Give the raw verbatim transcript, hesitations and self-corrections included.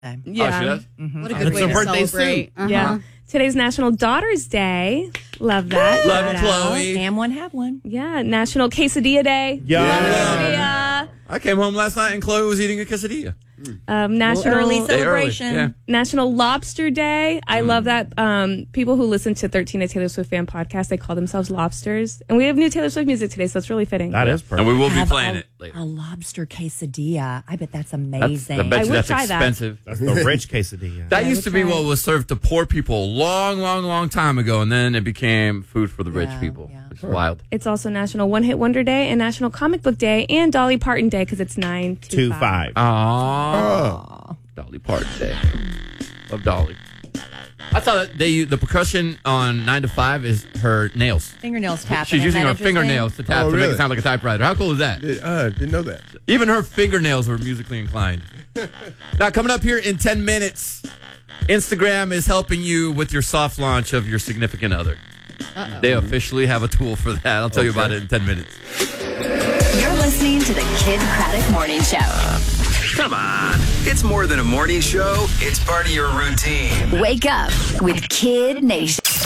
Yeah. Oh, she does? Mm-hmm. What a good It's way her to birthday celebrate. soon. Uh-huh. Yeah. Today's National Daughter's Day. Love that. Love Shout it, out. Chloe. And one, have one. Yeah. National Quesadilla Day. Yeah. Love Yeah. quesadilla. I came home last night and Chloe was eating a quesadilla. Um, National Early Hey, early, celebration. yeah. National Lobster Day. I love that. Um, people who listen to thirteen, a Taylor Swift fan podcast, they call themselves lobsters. And we have new Taylor Swift music today, so it's really fitting. That is And perfect. we will be Have playing a, it later. A lobster quesadilla. I bet that's That's, amazing. I bet I you would that's try that. expensive. That's the rich quesadilla. That Yeah, used to we be tried. what was served to poor people a long, long, long time ago, and then it became food for the rich Yeah, people. yeah. It's wild. It's also National One Hit Wonder Day and National Comic Book Day and Dolly Parton Day because it's nine to Two five. five. Aww. Dolly Parton Day. Love Dolly. I saw that they use the percussion on nine to five is her nails. Fingernails tapping. She's Isn't using that her interesting? fingernails to tap Oh, to make really? it sound like a typewriter. How cool is that? Did, uh, didn't know that. Even her fingernails were musically inclined. Now, coming up here in ten minutes, Instagram is helping you with your soft launch of your significant other. Uh-oh. They officially have a tool for that. I'll tell you about it in ten minutes. You're listening to the Kid Craddock Morning Show. Come on. It's more than a morning show. It's part of your routine. Wake up with Kid Nation.